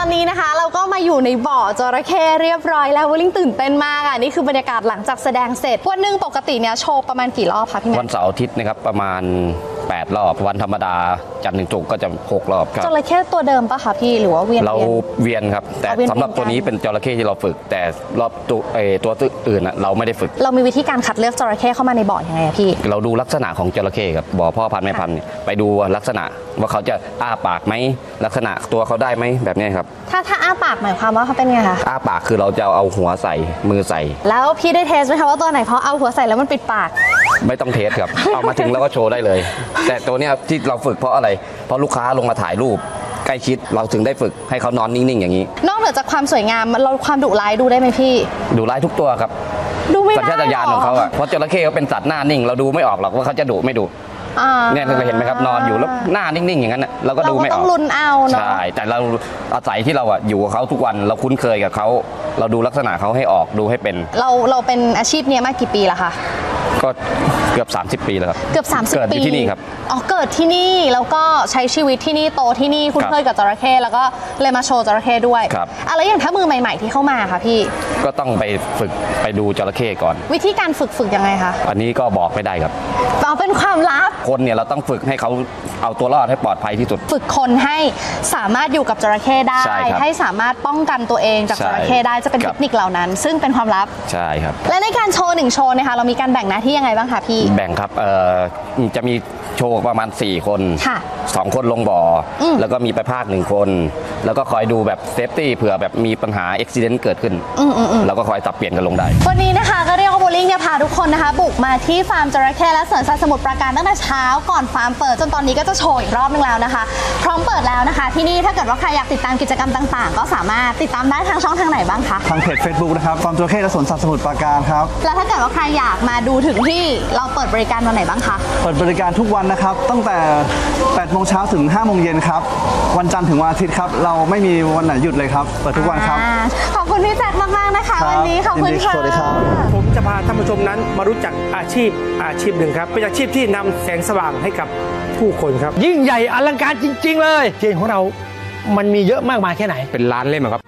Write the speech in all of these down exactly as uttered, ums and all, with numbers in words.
อนนี้นะคะเราก็มาอยู่ในบ่อจระเข้เรียบร้อยแล้ววอลลิ่งตื่นเต้นมากอ่ะนี่คือบรรยากาศหลังจากแสดงเสร็จวันหนึ่งปกติเนี่ยโชว์ประมาณกี่รอบคะพี่แม่วันเสาร์อาทิตย์นะครับประมาณแปดรอบวันธรรมดาจันทร์ถึงศุกร์ก็จะหกรอบครับจระเข้ตัวเดิมปะคะพี่หรือว่าเวียนเราเวียนครับแต่สำหรับตัวนี้เป็นจระเข้ที่เราฝึกแต่รอบตัวตัวอื่นเราไม่ได้ฝึกเรามีวิธีการคัดเลือกจระเข้เข้ามาในบ่อยังไงพี่เราดูลักษณะของจระเข้ครับบ่อพ่อพันธุ์แม่พันธุ์ไปดูลักษณะว่าเขาจะอ้าปากไหมลักษณะตัวเขาได้ไหมแบบนี้ครับถ้าถ้าอ้าปากหมายความว่าเขาเป็นไงคะอ้าปากคือเราจะเอาหัวใส่มือใส่แล้วพี่ได้เทสไหมคะว่าตัวไหนเพราะเอาหัวใส่แล้วมันปิดปากไม่ต้องเทสครับ เอามาถึงแล้วก็โชว์ได้เลยแต่ตัวนี้ที่เราฝึกเพราะอะไรเพราะลูกค้าลงมาถ่ายรูปใกล้ชิดเราถึงได้ฝึกให้เขานอนนิ่งๆอย่างนี้นอกเหนือจากความสวยงามเราความดุร้ายดูได้ไหมพี่ดุร้ายทุกตัวครับดูไม่ได้สัญชาตญาณของเขาอะเพราะจระเข้เขาเป็นสัตว์หน้านิ่งเราดูไม่ออกหรอกว่าเขาจะดุไม่ดุเนี่ยเราเห็นไหมครับนอนอยู่แล้วหน้านิ่งๆอย่างนั้นเราก็ดูไม่ออกต้องลุ้นเอาเนาะใช่แต่เราอาศัยที่เราอะอยู่กับเขาทุกวันเราคุ้นเคยกับเขาเราดูลักษณะเขาให้ออกดูให้เป็นเราเราเป็นอาชีพนี้มากี่ปีแล้วคะก็เกือบสามสิบปีแล้วครับเกือบสามสิบปีเกิดที่นี่ครับอ๋อเกิดที่นี่แล้วก็ใช้ชีวิตที่นี่โตที่นี่คุ้นเคยกับจระเข้แล้วก็เลยมาโชว์จระเข้ด้วยครับอะไรอย่างถ้ามือใหม่ๆที่เข้ามาค่ะพี่ก็ต้องไปฝึกไปดูจระเข้ก่อนวิธีการฝึกฝึกยังไงคะอันนี้ก็บอกไม่ได้ครับเอาเป็นความลับคนเนี่ยเราต้องฝึกให้เขาเอาตัวรอดให้ปลอดภัยที่สุดฝึกคนให้สามารถอยู่กับจระเข้ได้ให้สามารถป้องกันตัวเองจากจระเข้ได้จะเป็นเทคนิคเหล่านั้นซึ่งเป็นความลับใช่ครับและในการโชว์หนึ่งโชว์นะคะเรามีการแบ่งหน้าที่ยังไงบ้างคะพี่แบ่งครับเอ่อจะมีโชว์ประมาณสี่คนสองคนลงบ่อแล้วก็มีไปภาคหนึ่งคนแล้วก็คอยดูแบบเซฟตี้เผื่อแบบมีปัญหาอุบัติเหตุเกิดขึ้นแล้วก็คอยสับเปลี่ยนกันลงได้วันนี้นะคะก็เรียกว่าโบลิ่งเนี่ยพาทุกคนนะคะบุกมาที่ฟาร์มจระเข้และสวนสัตว์สมุทรปราการตั้งแต่เช้าก่อนฟาร์มเปิดจนตอนนี้ก็จะโชว์อีกรอบนึงแล้วนะคะพร้อมเปิดแล้วนะคะที่นี่ถ้าเกิดว่าใครอยากติดตามกิจกรรมต่างๆก็สามารถติดตามได้ทางช่องทางไหนบ้างคะทางเพจ Facebook นะครับฟาร์มจระเข้และสวนสัตว์สมุทรปราการครับแล้วถ้าเกิดว่าใครอยากมาดูถึงที่เราเปิดบริการวันไหนบ้างคะเปิดบริการทุกวันนะครับตั้งแต่แปดโมงเช้าถึงห้าโมงเย็นครับวันจันทร์ถึงวันอาทิตย์ครับเราไม่มีวันไหนหยุดเลยครับเปิดทุกวันครับขอบคุณพี่แจ็คมากๆนะคะวันนี้ขอบคุณค่ะสวัสดีครับผมจะพาท่านผู้ชมนั้นมารู้จักอาชีพอาชีพหนึ่งครับเป็นอาชีพที่นำแสงสว่างให้กับผู้คนครับยิ่งใหญ่อลังการจริงๆเลยเทียนของเรามันมีเยอะมากมายแค่ไหนเป็นล้านเล่มครับ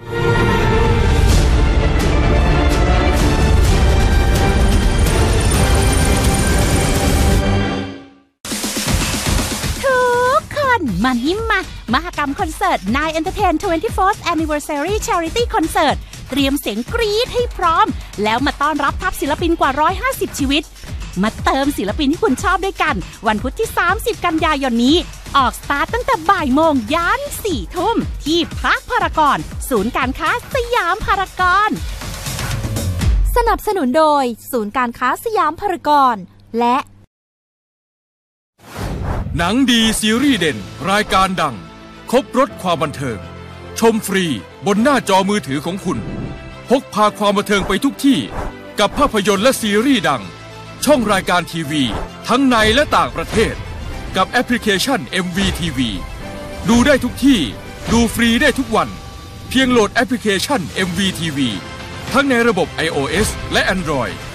มันยิ้มมามหกรรมคอนเสิร์ต ไนน์ Entertain ทเวนตี้โฟร์ Anniversary Charity Concert เตรียมเสียงกรี๊ดให้พร้อมแล้วมาต้อนรับทัพศิลปินกว่าหนึ่งร้อยห้าสิบชีวิตมาเติมศิลปินที่คุณชอบด้วยกันวันพุธที่สามสิบกันยายนนี้ออกสตาร์ทตั้งแต่บ่ายโมงยันสี่ทุ่มที่พาร์คพารากอนศูนย์การค้าสยามพารากอนสนับสนุนโดยศูนย์การค้าสยามพารากอนและหนังดีซีรีส์เด่นรายการดังครบรสความบันเทิงชมฟรีบนหน้าจอมือถือของคุณพกพาความบันเทิงไปทุกที่กับภาพยนตร์และซีรีส์ดังช่องรายการทีวีทั้งในและต่างประเทศกับแอปพลิเคชัน เอ็ม วี ที วี ดูได้ทุกที่ดูฟรีได้ทุกวันเพียงโหลดแอปพลิเคชัน เอ็ม วี ที วี ทั้งในระบบ ไอ โอ เอส และ Android